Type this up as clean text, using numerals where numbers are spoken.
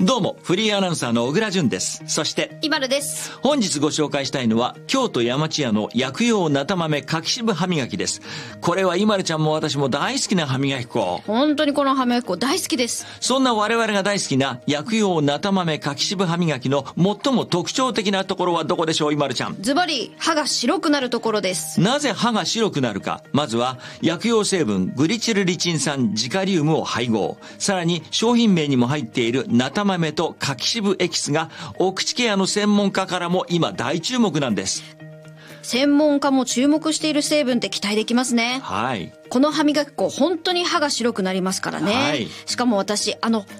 どうも、フリーアナウンサーの小倉淳です。そして、 イバルです。 本日ご紹介したいのは、京都山千屋の薬用菜種豆柿渋歯磨きです。これはイマルちゃんも私も大好きな歯磨き粉。 本当にこの歯磨き粉大好きです。 そんな我々が大好きな薬用菜種豆柿渋歯磨きの最も特徴的なところはどこでしょう、イマルちゃん。 ズバリ、歯が白くなるところです。 なぜ歯が白くなるか。まずは、薬用成分グリチルリチン酸ジカリウムを配合。さらに、商品名にも入っている菜種豆と柿渋エキスがお口ケアの専門家からも今大注目なんです。 専門家も注目している成分って期待できますね。 はい。 この歯磨き粉本当に歯が白くなりますからね。 はい。 しかも私